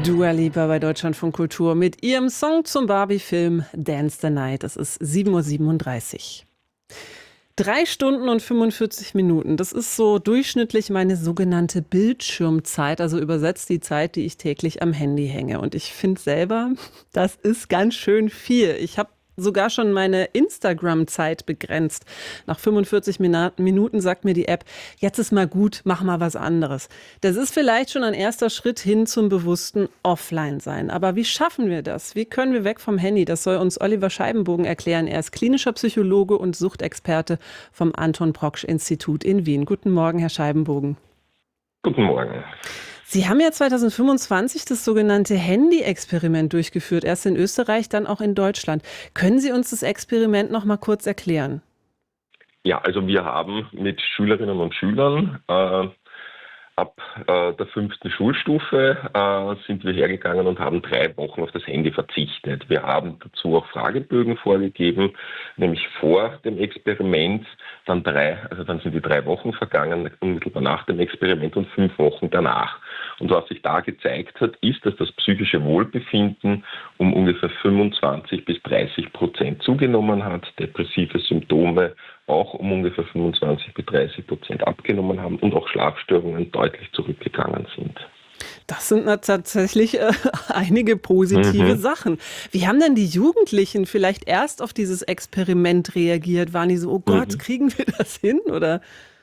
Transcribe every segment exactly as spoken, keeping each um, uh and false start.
Dua Lipa bei Deutschlandfunk Kultur mit ihrem Song zum Barbie-Film Dance the Night. Es ist sieben Uhr siebenunddreißig. Drei Stunden und fünfundvierzig Minuten, das ist so durchschnittlich meine sogenannte Bildschirmzeit, also übersetzt die Zeit, die ich täglich am Handy hänge. Und ich finde selber, das ist ganz schön viel. Ich habe sogar schon meine Instagram-Zeit begrenzt. Nach fünfundvierzig Minuten sagt mir die App, jetzt ist mal gut, mach mal was anderes. Das ist vielleicht schon ein erster Schritt hin zum bewussten Offline-Sein. Aber wie schaffen wir das? Wie können wir weg vom Handy? Das soll uns Oliver Scheibenbogen erklären. Er ist klinischer Psychologe und Suchtexperte vom Anton-Proksch-Institut in Wien. Guten Morgen, Herr Scheibenbogen. Guten Morgen. Sie haben ja zweitausendfünfundzwanzig das sogenannte Handy-Experiment durchgeführt, erst in Österreich, dann auch in Deutschland. Können Sie uns das Experiment noch mal kurz erklären? Ja, also wir haben mit Schülerinnen und Schülern äh, ab äh, der fünften Schulstufe äh, sind wir hergegangen und haben drei Wochen auf das Handy verzichtet. Wir haben dazu auch Fragebögen vorgegeben, nämlich vor dem Experiment, dann drei, also dann sind die drei Wochen vergangen, unmittelbar nach dem Experiment und fünf Wochen danach. Und was sich da gezeigt hat, ist, dass das psychische Wohlbefinden um ungefähr fünfundzwanzig bis dreißig Prozent zugenommen hat, depressive Symptome auch um ungefähr fünfundzwanzig bis dreißig Prozent abgenommen haben und auch Schlafstörungen deutlich zurückgegangen sind. Das sind na tatsächlich äh, einige positive Mhm. Sachen. Wie haben denn die Jugendlichen vielleicht erst auf dieses Experiment reagiert? Waren die so, oh Gott, Mhm. kriegen wir das hin? Oder?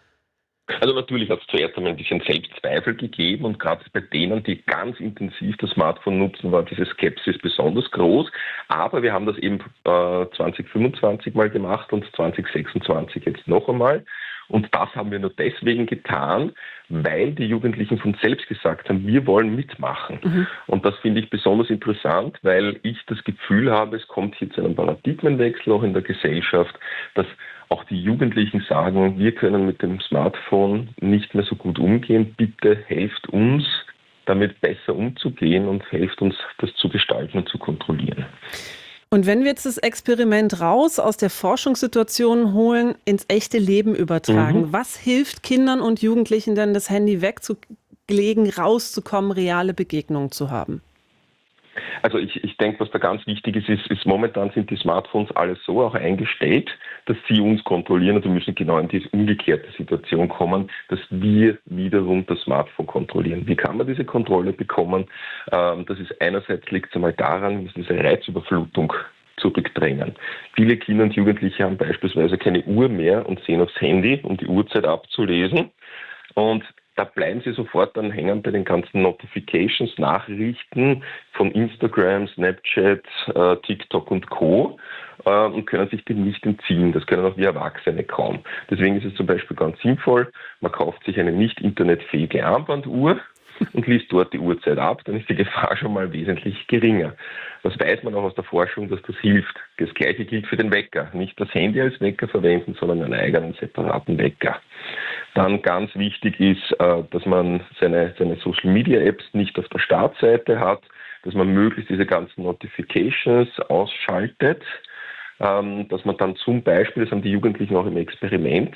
Also natürlich hat es zuerst einmal ein bisschen Selbstzweifel gegeben und gerade bei denen, die ganz intensiv das Smartphone nutzen, war diese Skepsis besonders groß. Aber wir haben das eben äh, zwanzig fünfundzwanzig mal gemacht und zwanzig sechsundzwanzig jetzt noch einmal. Und das haben wir nur deswegen getan, weil die Jugendlichen von selbst gesagt haben, wir wollen mitmachen. Mhm. Und das finde ich besonders interessant, weil ich das Gefühl habe, es kommt hier zu einem Paradigmenwechsel auch in der Gesellschaft, dass auch die Jugendlichen sagen, wir können mit dem Smartphone nicht mehr so gut umgehen. Bitte helft uns, damit besser umzugehen und helft uns, das zu gestalten und zu kontrollieren. Und wenn wir jetzt das Experiment raus aus der Forschungssituation holen, ins echte Leben übertragen, Mhm. was hilft Kindern und Jugendlichen denn, das Handy wegzulegen, rauszukommen, reale Begegnungen zu haben? Also ich, ich denke, was da ganz wichtig ist, ist, ist, momentan sind die Smartphones alles so auch eingestellt, dass sie uns kontrollieren und wir müssen genau in diese umgekehrte Situation kommen, dass wir wiederum das Smartphone kontrollieren. Wie kann man diese Kontrolle bekommen? Ähm, das ist einerseits liegt es einmal daran, wir müssen diese Reizüberflutung zurückdrängen. Viele Kinder und Jugendliche haben beispielsweise keine Uhr mehr und sehen aufs Handy, um die Uhrzeit abzulesen. Und da bleiben sie sofort dann hängen bei den ganzen Notifications, Nachrichten von Instagram, Snapchat, äh, TikTok und Co. Äh, und können sich dem nicht entziehen. Das können auch wir Erwachsene kaum. Deswegen ist es zum Beispiel ganz sinnvoll, man kauft sich eine nicht internetfähige Armbanduhr und liest dort die Uhrzeit ab, dann ist die Gefahr schon mal wesentlich geringer. Das weiß man auch aus der Forschung, dass das hilft. Das Gleiche gilt für den Wecker. Nicht das Handy als Wecker verwenden, sondern einen eigenen separaten Wecker. Dann ganz wichtig ist, dass man seine, seine Social-Media-Apps nicht auf der Startseite hat, dass man möglichst diese ganzen Notifications ausschaltet, dass man dann zum Beispiel, das haben die Jugendlichen auch im Experiment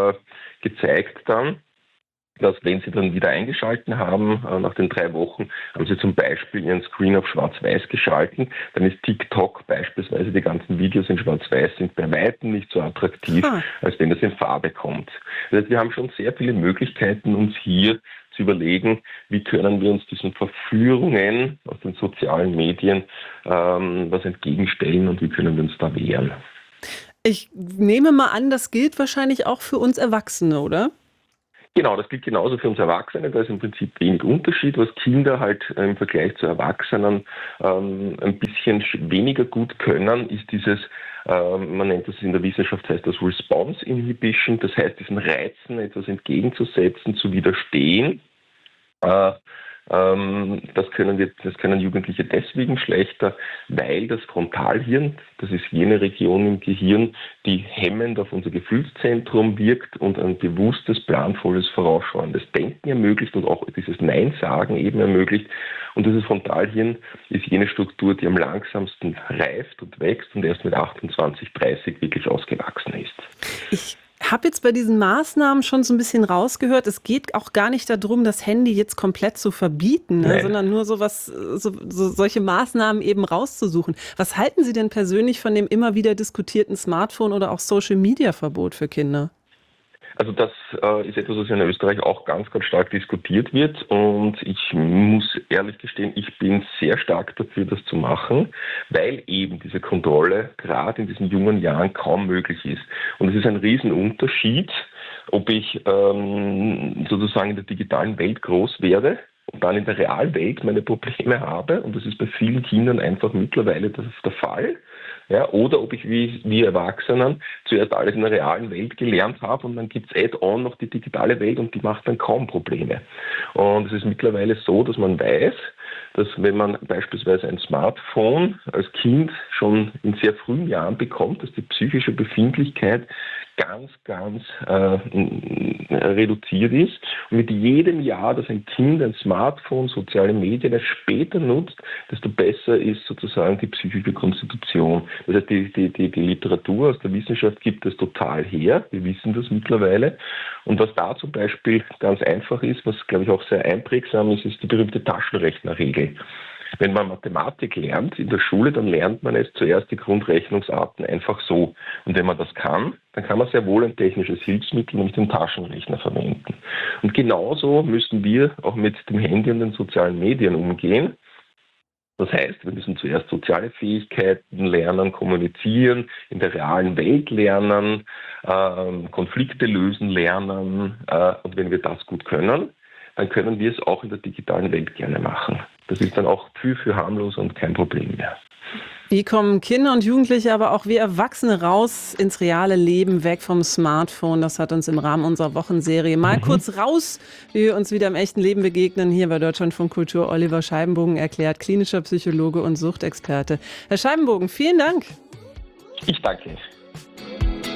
gezeigt dann, dass wenn sie dann wieder eingeschalten haben, äh, nach den drei Wochen, haben sie zum Beispiel ihren Screen auf schwarz-weiß geschalten, dann ist TikTok beispielsweise, die ganzen Videos in schwarz-weiß sind bei weitem nicht so attraktiv, Ah. als wenn das in Farbe kommt. Das heißt, wir haben schon sehr viele Möglichkeiten, uns hier zu überlegen, wie können wir uns diesen Verführungen aus den sozialen Medien ähm, was entgegenstellen und wie können wir uns da wehren. Ich nehme mal an, das gilt wahrscheinlich auch für uns Erwachsene, oder? Genau, das gilt genauso für uns Erwachsene. Da ist im Prinzip wenig Unterschied. Was Kinder halt äh, im Vergleich zu Erwachsenen ähm, ein bisschen sch- weniger gut können, ist dieses, ähm, man nennt das in der Wissenschaft, heißt das Response Inhibition. Das heißt, diesen Reizen etwas entgegenzusetzen, zu widerstehen. Äh, ähm, das können wir, das können Jugendliche deswegen schlechter, weil das Frontalhirn, das ist jene Region im Gehirn, die hemmend auf unser Gefühlszentrum wirkt und ein bewusstes, planvolles, vorausschauendes Denken ermöglicht und auch dieses Nein-Sagen eben ermöglicht. Und dieses Frontalhirn ist jene Struktur, die am langsamsten reift und wächst und erst mit achtundzwanzig, dreißig wirklich ausgewachsen ist. Ich habe jetzt bei diesen Maßnahmen schon so ein bisschen rausgehört, es geht auch gar nicht darum, das Handy jetzt komplett zu verbieten, ne, sondern nur sowas, so, so solche Maßnahmen eben rauszusuchen. Was halten Sie denn persönlich von dem immer wieder diskutierten Smartphone- oder auch Social-Media-Verbot für Kinder? Also das äh, ist etwas, was in Österreich auch ganz, ganz stark diskutiert wird und ich muss ehrlich gestehen, ich bin sehr stark dafür, das zu machen, weil eben diese Kontrolle gerade in diesen jungen Jahren kaum möglich ist. Und es ist ein Riesenunterschied, ob ich ähm, sozusagen in der digitalen Welt groß werde und dann in der Realwelt meine Probleme habe, und das ist bei vielen Kindern einfach mittlerweile das ist der Fall. Ja, oder ob ich wie wir Erwachsenen zuerst alles in der realen Welt gelernt habe und dann gibt es add-on noch die digitale Welt und die macht dann kaum Probleme. Und es ist mittlerweile so, dass man weiß, dass wenn man beispielsweise ein Smartphone als Kind schon in sehr frühen Jahren bekommt, dass die psychische Befindlichkeit ganz, ganz äh, reduziert ist. Und mit jedem Jahr, dass ein Kind ein Smartphone, soziale Medien es später nutzt, desto besser ist sozusagen die psychische Konstitution. Das heißt, die, die, die, die Literatur aus der Wissenschaft gibt es total her. Wir wissen das mittlerweile. Und was da zum Beispiel ganz einfach ist, was glaube ich auch sehr einprägsam ist, ist die berühmte Taschenrechnerregel. Wenn man Mathematik lernt in der Schule, dann lernt man es zuerst die Grundrechnungsarten einfach so. Und wenn man das kann, dann kann man sehr wohl ein technisches Hilfsmittel, nämlich den Taschenrechner, verwenden. Und genauso müssen wir auch mit dem Handy und den sozialen Medien umgehen. Das heißt, wir müssen zuerst soziale Fähigkeiten lernen, kommunizieren, in der realen Welt lernen, äh, Konflikte lösen lernen. Äh, und wenn wir das gut können, dann können wir es auch in der digitalen Welt gerne machen. Das ist dann auch viel, viel harmloser und kein Problem mehr. Wie kommen Kinder und Jugendliche, aber auch wir Erwachsene raus ins reale Leben, weg vom Smartphone? Das hat uns im Rahmen unserer Wochenserie mal mhm. kurz raus, wie wir uns wieder im echten Leben begegnen. Hier bei Deutschlandfunk Kultur Oliver Scheibenbogen erklärt, klinischer Psychologe und Suchtexperte. Herr Scheibenbogen, vielen Dank. Ich danke.